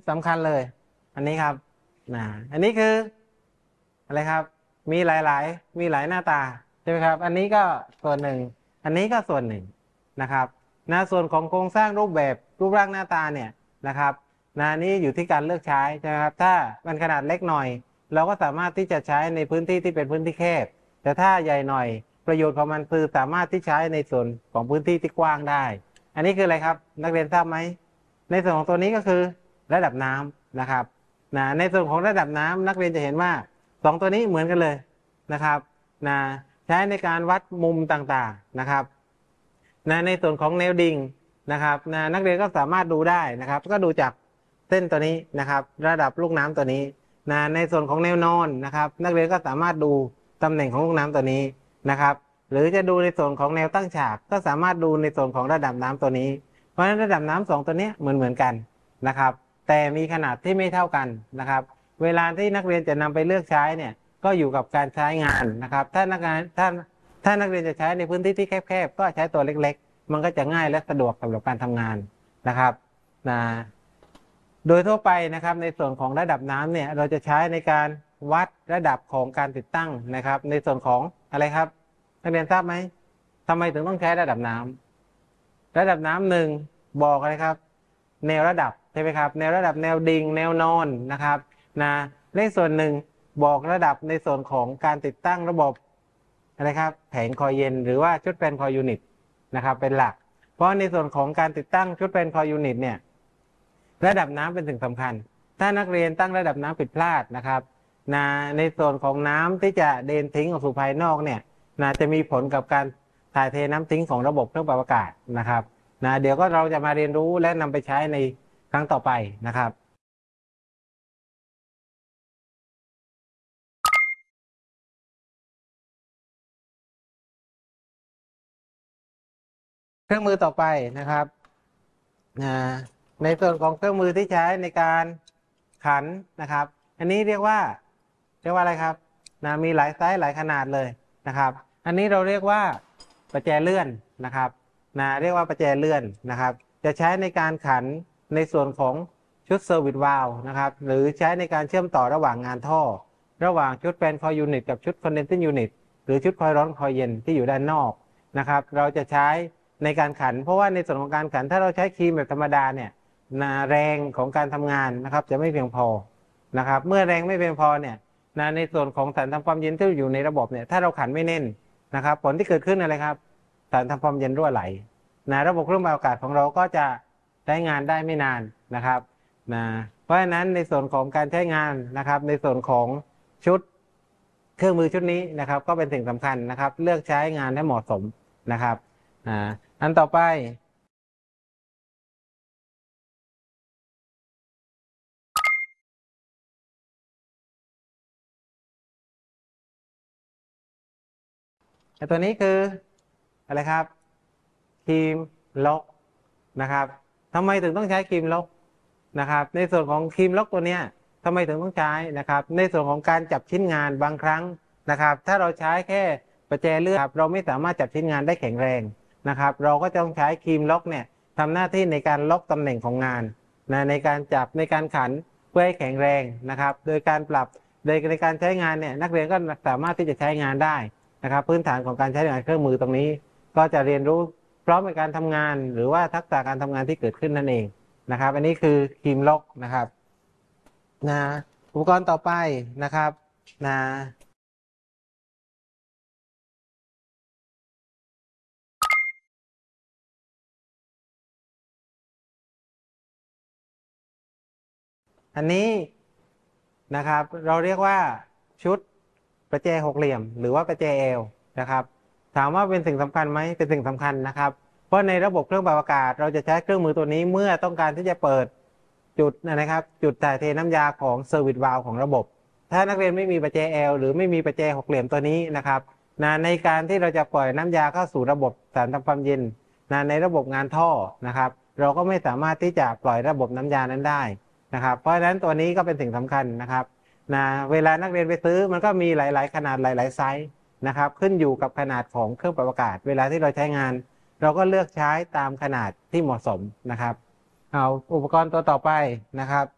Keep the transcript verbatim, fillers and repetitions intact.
สำคัญเลยอันนี้ครับนะอันนี้คืออะไรครับมีหลายๆมีหลายหน้าตาใช่ไหมครับอันนี้ก็ส่วนหนึ่งอันนี้ก็ส่วนหนึ่งนะครับนะส่วนของโครงสร้างรูปแบบรูปร่างหน้าตาเนี่ยนะครับนะนี้อยู่ที่การเลือกใช้ใช่ไหมครับถ้ามันขนาดเล็กหน่อยเราก็สามารถที่จะใช้ในพื้นที่ที่เป็นพื้นที่แคบแต่ถ้าใหญ่หน่อยประโยชน์ของมันคือสามารถที่ใช้ในส่วนของพื้นที่ที่กว้างได้อันนี้คืออะไรครับนักเรียนทราบไหมในส่วนของตัวนี้ก็คือระดับน้ำนะครับนะในส่วนของระดับน้ำนักเรียนจะเห็นว่าสองตัวนี้เหมือนกันเลยนะครับนะใช้ในการวัดมุมต่างๆนะครับนะในส่วนของแนวดิ่งนะครับนะนักเรียนก็สามารถดูได้นะครับก็ดูจากเส้นตัวนี้นะครับระดับลูกน้ำตัวนี้นะในส่วนของแนวนอนนะครับนักเรียนก็สามารถดูตำแหน่งของลูกน้ำตัวนี้นะครับหรือจะดูในส่วนของแนวตั้งฉากก็สามารถดูในส่วนของระดับน้ำตัวนี้เพราะฉะนั้นระดับน้ำสองตัวนี้เหมือนเหมือนกันนะครับแต่มีขนาดที่ไม่เท่ากันนะครับเวลาที่นักเรียนจะนำไปเลือกใช้เนี่ยก็อยู่กับการใช้งานนะครับถ้านักงานถ้าถ้านักเรียนจะใช้ในพื้นที่ที่แคบๆก็ใช้ตัวเล็กๆมันก็จะง่ายและสะดวกสำหรับการทำงานนะครับนะโดยทั่วไปนะครับในส่วนของระดับน้ำเนี่ยเราจะใช้ในการวัดระดับของการติดตั้งนะครับในส่วนของอะไรครับนักเรียนทราบไหมทำไมถึงต้องใช้ระดับน้ำระดับน้ำหนึ่งบอกอะไรครับแนวระดับใช่ไหมครับแนวระดับแนวดิ่งแนวนอนนะครับนะเลขส่วนหนึ่งบอกระดับในส่วนของการติดตั้งระบบอะไรครับแผงคอยเย็นหรือว่าชุดแฟนคอยยูนิตนะครับเป็นหลักเพราะในส่วนของการติดตั้งชุดแฟนคอยยูนิตเนี่ยระดับน้ำเป็นสิ่งสำคัญถ้านักเรียนตั้งระดับน้ำผิดพลาดนะครับนะในส่วนของน้ำที่จะเดินทิ้งออกสู่ภายนอกเนี่ยนะจะมีผลกับการถ่ายเทน้ำทิ้งของระบบเครื่องปรับอากาศนะครับนะเดี๋ยวก็เราจะมาเรียนรู้และนำไปใช้ในครั้งต่อไปนะครับเครื่องมือต่อไปนะครับนะในส่วนของเครื่องมือที่ใช้ในการขันนะครับอันนี้เรียกว่าเรียกว่าอะไรครับนะมีหลายไซส์หลายขนาดเลยนะครับอันนี้เราเรียกว่าประแจเลื่อนนะครับนะเรียกว่าประแจเลื่อนนะครับจะใช้ในการขันในส่วนของชุดเซอร์วิสวาล์วนะครับหรือใช้ในการเชื่อมต่อระหว่างงานท่อระหว่างชุดแฟนคอยยูนิตกับชุดคอนเดนซิ่งยูนิตหรือชุดคอยร้อนคอยเย็นที่อยู่ด้านนอกนะครับเราจะใช้ในการขันเพราะว่าในส่วนของการขันถ้าเราใช้ครีมแบบธรรมดาเนี่ยนะแรงของการทำงานนะครับจะไม่เพียงพอนะครับเมื่อแรงไม่เพียงพอเนี่ยนะในส่วนของสารทำความเย็นที่อยู่ในระบบเนี่ยถ้าเราขันไม่แน่นนะครับผลที่เกิดขึ้นอะไรครับสารทำความเย็นรั่วไหลนะระบบเครื่องปรับอากาศของเราก็จะใช้งานได้ไม่นานนะครับนะเพราะฉะนั้นในส่วนของการใช้งานนะครับในส่วนของชุดเครื่องมือชุดนี้นะครับก็เป็นสิ่งสำคัญนะครับเลือกใช้งานให้เหมาะสมนะครับอ่าอันต่อไปตัวนี้คืออะไรครับครีมล็อกนะครับทำไมถึงต้องใช้ครีมล็อกนะครับในส่วนของครีมล็อกตัวนี้ทำไมถึงต้องใช้นะครับในส่วนของการจับชิ้นงานบางครั้งนะครับถ้าเราใช้แค่ประแจเลื่อนเราไม่สามารถจับชิ้นงานได้แข็งแรงนะครับเราก็จะต้องใช้ครีมล็อกเนี่ยทำหน้าที่ในการล็อกตำแหน่งของงานนะในการจับในการขันเพื่อให้แข็งแรงนะครับโดยการปรับโดยในการใช้งานเนี่ยนักเรียนก็สามารถที่จะใช้งานได้นะครับพื้นฐานของการใช้งานเครื่องมือตรงนี้ก็จะเรียนรู้พร้อมในการทำงานหรือว่าทักษะการทำงานที่เกิดขึ้นนั่นเองนะครับอันนี้คือครีมล็อกนะครับนะอุปกรณ์ต่อไปนะครับนะอันนี้นะครับเราเรียกว่าชุดประแจหกเหลี่ยมหรือว่าประแจเอลนะครับถามว่าเป็นสิ่งสำคัญไหมเป็นสิ่งสำคัญนะครับเพราะในระบบเครื่องปรับอากาศเราจะใช้เครื่องมือตัวนี้เมื่อต้องการที่จะเปิดจุดนะครับจุดถ่ายเทน้ำยาของเซอร์วิสวาล์วของระบบถ้านักเรียนไม่มีประแจเอลหรือไม่มีประแจหกเหลี่ยมตัวนี้นะครับนะในการที่เราจะปล่อยน้ำยาเข้าสู่ระบบสารทำความเย็นนะในระบบงานท่อนะครับเราก็ไม่สามารถที่จะปล่อยระบบน้ำยานั้นได้นะครับเพราะฉะนั้นตัวนี้ก็เป็นสิ่งสำคัญนะครับนะเวลานักเรียนไปซื้อมันก็มีหลายๆขนาดหลายๆไซส์นะครับขึ้นอยู่กับขนาดของเครื่องปรับอากาศเวลาที่เราใช้งานเราก็เลือกใช้ตามขนาดที่เหมาะสมนะครับเอาอุปกรณ์ตัวต่อไปนะครับ